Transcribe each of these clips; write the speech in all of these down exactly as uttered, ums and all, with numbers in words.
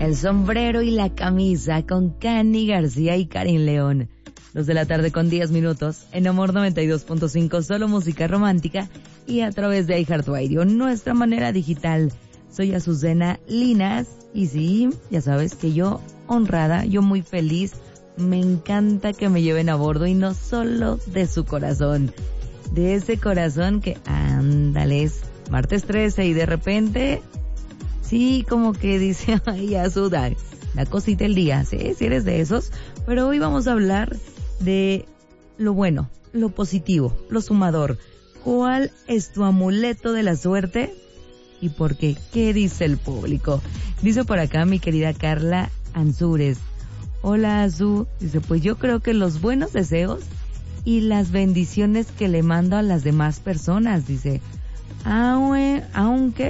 el sombrero y la camisa con Cani García y Karin León. Dos de la tarde con diez minutos, en Amor noventa y dos punto cinco, solo música romántica y a través de iHeartRadio, nuestra manera digital. Soy Azucena Linas y sí, ya sabes que yo honrada, yo muy feliz, me encanta que me lleven a bordo y no solo de su corazón, de ese corazón que, ándales, martes trece y de repente, sí, como que dice, ay, ya suda, la cosita el día, sí, si eres de esos, pero hoy vamos a hablar de lo bueno, lo positivo, lo sumador. ¿Cuál es tu amuleto de la suerte? ¿Y por qué? ¿Qué dice el público? Dice por acá mi querida Carla Ansúrez. Hola, Azú. Dice, pues yo creo que los buenos deseos y las bendiciones que le mando a las demás personas. Dice, aunque, aunque,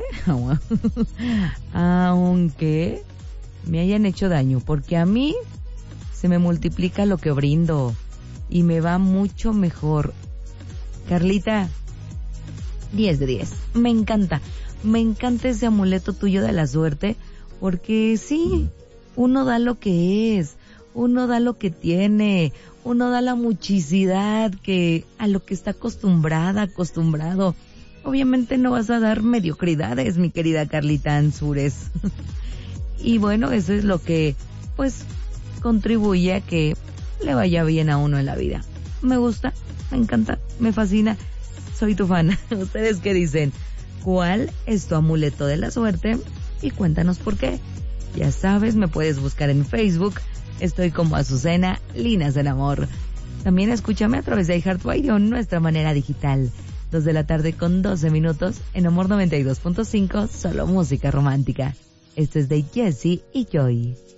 aunque me hayan hecho daño, porque a mí se me multiplica lo que brindo y me va mucho mejor. Carlita, diez de diez. Me encanta. Me encanta ese amuleto tuyo de la suerte, porque sí, uno da lo que es, uno da lo que tiene, uno da la muchicidad que a lo que está acostumbrada, acostumbrado. Obviamente no vas a dar mediocridades, mi querida Carlita Ansúrez. Y bueno, eso es lo que, pues, contribuye a que le vaya bien a uno en la vida. Me gusta, me encanta, me fascina, soy tu fan. ¿Ustedes qué dicen? ¿Cuál es tu amuleto de la suerte? Y cuéntanos por qué. Ya sabes, me puedes buscar en Facebook. Estoy como Azucena Linas del Amor. También escúchame a través de iHeartRadio, nuestra manera digital. Dos de la tarde con doce minutos en Amor noventa y dos punto cinco, solo música romántica. Esto es de Jessie y Joy.